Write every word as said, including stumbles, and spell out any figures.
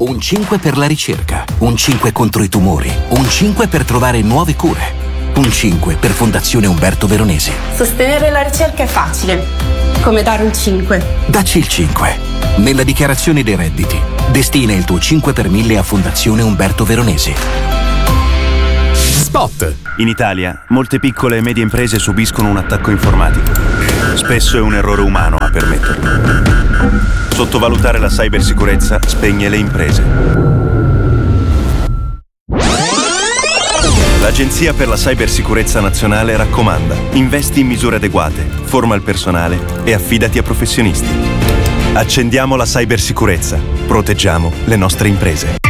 un cinque per la ricerca, un cinque contro i tumori, un cinque per trovare nuove cure, un cinque per Fondazione Umberto Veronesi. Sostenere la ricerca è facile, come dare un cinque. Dacci il cinque. Nella dichiarazione dei redditi, destina il tuo cinque per mille a Fondazione Umberto Veronesi. Spot. In Italia, molte piccole e medie imprese subiscono un attacco informatico. Spesso è un errore umano a permetterlo. Sottovalutare la cybersicurezza spegne le imprese. L'Agenzia per la Cybersicurezza Nazionale raccomanda: investi in misure adeguate, forma il personale e affidati a professionisti. Accendiamo la cybersicurezza, proteggiamo le nostre imprese.